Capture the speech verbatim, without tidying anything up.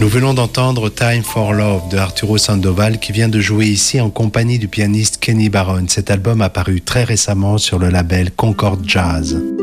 Nous venons d'entendre Time for Love de Arturo Sandoval qui vient de jouer ici en compagnie du pianiste Kenny Barron. Cet album a paru très récemment sur le label Concord Jazz.